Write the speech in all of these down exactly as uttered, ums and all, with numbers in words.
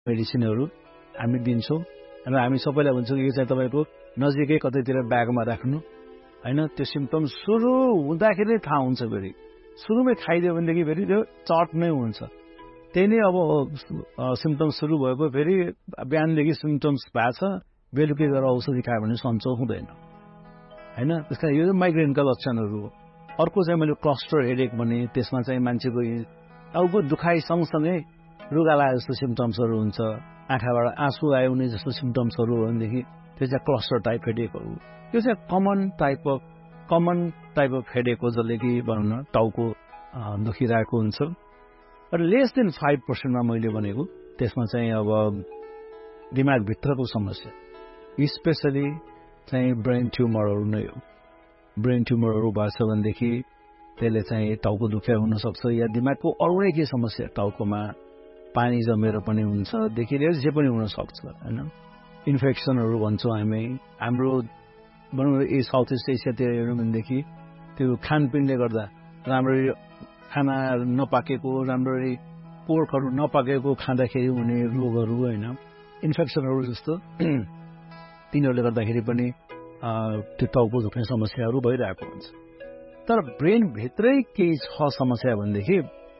मेडिसिनहरू हामी दिन्छौँ र हामी सबैलाई भन्छौँ यो चाहिँ तपाईँको नजिकै कतैतिर ब्यागमा राख्नु होइन। त्यो सिम्पटम सुरु हुँदाखेरि थाहा हुन्छ, फेरि सुरुमै खाइदियो भनेदेखि फेरि त्यो चट नै हुन्छ। त्यही नै अब सिम्पटम्स सुरु भएको फेरि बिहानदेखि सिम्पटम्स भएको छ, बेलुकी गएर औषधि खायो भने सन्चो हुँदैन होइन। त्यस कारण यो माइग्रेनका लक्षणहरू हो। अर्को चाहिँ मैले क्लस्टर हेडेक भने त्यसमा चाहिँ मान्छेको टाउको दुखाइ सँगसँगै रुगा लागे जस्तो सिम्पटम्सहरू हुन्छ, आँखाबाट आँसु आउने जस्तो सिम्पटम्सहरू हो भनेदेखि त्यो चाहिँ क्लस्टर टाइप हेडेक हो। त्यो चाहिँ common type of common type of headache हो, जसले कि भनौँ न टाउको दुखिरहेको हुन्छ। र लेस देन फाइभ पर्सेन्टमा मैले भनेको त्यसमा चाहिँ अब दिमागभित्रको समस्या, स्पेसली चाहिँ ब्रेन ट्युमरहरू नै हो। ब्रेन ट्युमरहरू भएछ भनेदेखि त्यसले चाहिँ टाउको दुखाइ हुनसक्छ, या दिमागको अरू नै के समस्या, टाउकोमा पानी जमेर पनि हुन्छ देखि लिएर जे पनि हुनसक्छ होइन। इन्फेक्सनहरू भन्छौँ हामी, हाम्रो भनौँ न ए साउथ इस्ट एसियातिर हेऱ्यौँ भनेदेखि त्यो खानपिनले गर्दा राम्ररी खाना नपाकेको, राम्ररी पोर्कहरू नपाकेको खाँदाखेरि हुने रोगहरू होइन, इन्फेक्सनहरू जस्तो तिनीहरूले गर्दाखेरि पनि त्यो टाउको दुख्ने समस्याहरू भइरहेको हुन्छ। तर ब्रेनभित्रै केही छ समस्या भनेदेखि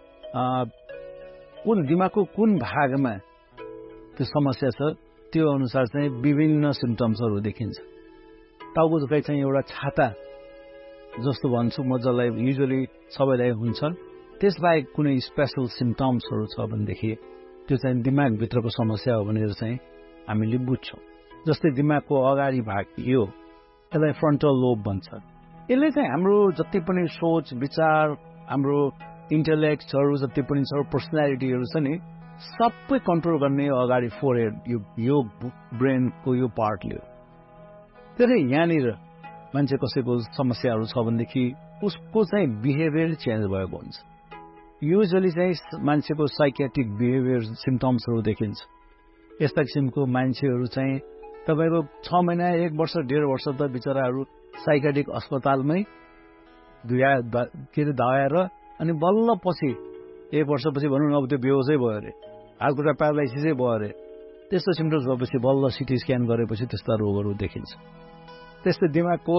कुन दिमागको कुन भागमा त्यो समस्या छ त्यो अनुसार चाहिँ विभिन्न सिम्पटम्सहरू देखिन्छ। टाउको दुखाइ चाहिँ एउटा छाता जस्तो भन्छु म, जसलाई युजुअली सबैलाई हुन्छ। त्यसबाहेक कुनै स्पेसल सिम्पटम्सहरू छ भनेदेखि त्यो चाहिँ दिमागभित्रको समस्या हो भनेर चाहिँ हामीले बुझ्छौँ। जस्तै दिमागको अगाडि भाग यो, यसलाई फ्रन्टल लोब भन्छ। यसले चाहिँ हाम्रो जति पनि सोच विचार, हाम्रो इन्टेलेक्टहरू जति पनि छ, पर्सनालिटीहरू छ नि, सबै कन्ट्रोल गर्ने अगाडि फोरहेड यो यो ब्रेनको यो पार्टले हो। त्यसले यहाँनिर मान्छे कसैको समस्याहरू छ भनेदेखि उसको चाहिँ बिहेभियर चेन्ज भएको हुन्छ। युजली चाहिँ मान्छेको साइकेट्रिक बिहेभियर सिम्पटम्सहरू देखिन्छ। यस्ता किसिमको मान्छेहरू चाहिँ तपाईँको छ महिना एक वर्ष डेढ वर्ष त बिचराहरू साइकेट्रिक अस्पतालमै दुया के अरे दबाएर अनि बल्ल पछि एक वर्षपछि भनौँ न अब त्यो बेहोसै भयो अरे, हातखुट्टा प्यारालाइसिसै भयो अरे, त्यस्तो सिम्पटम्स भएपछि बल्ल सिटी स्क्यान गरेपछि त्यस्ता रोगहरू देखिन्छ। त्यस्तै दिमागको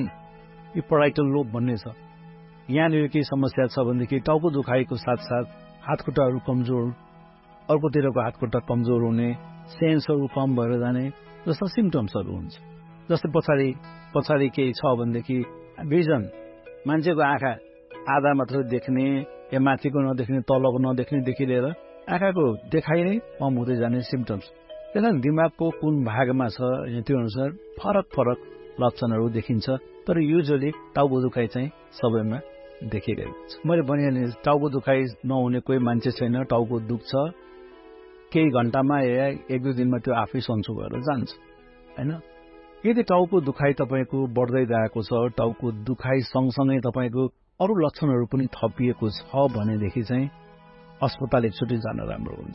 यो पराइटल लोब भन्ने छ, यहाँनिर केही समस्या छ भनेदेखि टाउको दुखाइको साथसाथ हातखुट्टाहरू कमजोर, अर्कोतिरको हातखुट्टा कमजोर हुने, सेन्सहरू कम भएर जाने जस्ता सिम्पटम्सहरू हुन्छ। जस्तै पछाडि पछाडि केही छ भनेदेखि भिजन, मान्छेको आँखा आधा मात्र देख्ने, या माथिको नदेख्ने तलको नदेख्नेदेखि लिएर आँखाको देखाइ नै कम हुँदै जाने सिम्पटम्स। त्यसलाई दिमागको कुन भागमा छ त्यो अनुसार फरक फरक लक्षणहरू देखिन्छ। तर युजुअली टाउको दुखाइ चाहिँ सबैमा देखिरहेको छ। मैले भनिहालेँ टाउको दुखाइ नहुने कोही मान्छे छैन। टाउको दुख्छ, केही घन्टामा या एक दुई दिनमा त्यो आफै सन्चो भएर जान्छ होइन। यदि टाउको दुखाइ तपाईँको बढ्दै गएको छ, टाउको दुखाइ सँगसँगै तपाईँको अरू लक्षणहरू पनि थपिएको छ भनेदेखि चाहिँ अस्पताल एकचोटि जान राम्रो हुन्छ।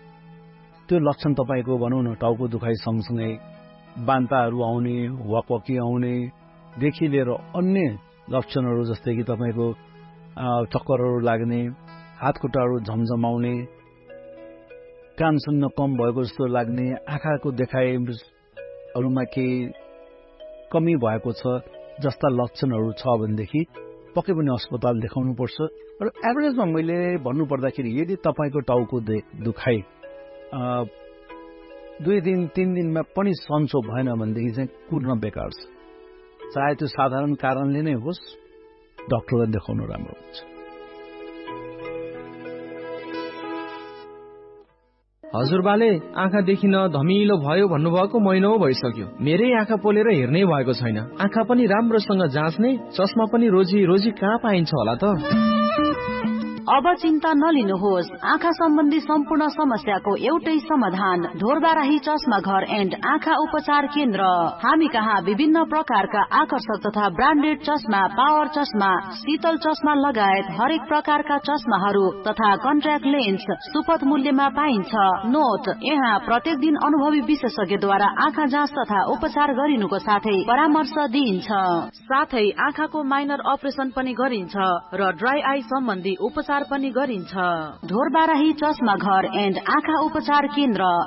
त्यो लक्षण तपाईँको भनौँ न टाउको दुखाइ सँगसँगै बान्ताहरू आउने, वाकवाकी आउनेदेखि लिएर अन्य लक्षणहरू जस्तै कि तपाईँको चक्करहरू लाग्ने, हातखुट्टाहरू झमझमाउने, कान सुन्न कम भएको जस्तो लाग्ने, आँखाको देखाइहरूमा केही कमी भएको छ जस्ता लक्षणहरू छ भनेदेखि पक्कै पनि अस्पताल देखाउनुपर्छ। र एभरेजमा मैले भन्नुपर्दाखेरि यदि तपाईँको टाउको दुखाइ दुई दिन तीन दिनमा पनि सन्चो भएन भनेदेखि चाहिँ कुर्न बेकार छ। चाहे त्यो साधारण कारणले नै होस्, डाक्टरलाई देखाउनु राम्रो हुन्छ। हजुरबाले आँखा देखिन धमिलो भयो भन्नुभएको महिनौ भइसक्यो। मेरै आँखा पोलेर हेर्नै भएको छैन। आँखा पनि राम्रोसँग जाँच्ने, चस्मा पनि रोजी रोजी कहाँ पाइन्छ होला त? अब चिन्ता नलिनुहोस्। आँखा सम्बन्धी सम्पूर्ण समस्याको एउटै समाधान, ढोरबाराही चस्मा घर एन्ड आँखा उपचार केन्द्र। हामी कहाँ विभिन्न प्रकारका आकर्षक तथा ब्रान्डेड चस्मा, पावर चस्मा, शीतल चस्मा लगायत हरेक प्रकारका चस्माहरू तथा कन्ट्याक्ट लेन्स सुपथ मूल्यमा पाइन्छ। नोट, यहाँ प्रत्येक दिन अनुभवी विशेषज्ञद्वारा आँखा जाँच तथा उपचार गरिनुको साथै परामर्श दिइन्छ। साथै आँखाको माइनर अपरेसन पनि गरिन्छ र ड्राई आई सम्बन्धी उपचार उपचार पनि गरिन्छ। ढोरबाराही चस्मा घर एन्ड आँखा उपचार केन्द्र,